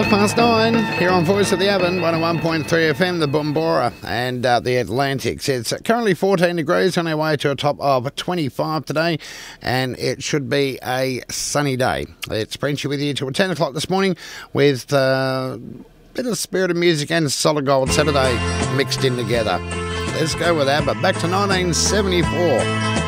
9 here on Voice of the Avon, 101.3 FM, the Bumbora and the Atlantics. It's currently 14 degrees, on our way to a top of 25 today, and it should be a sunny day. It's Frenchy with you till 10 o'clock this morning with a bit of Spirit of Music and Solid Gold Saturday mixed in together. Let's go with that, but back to 1974.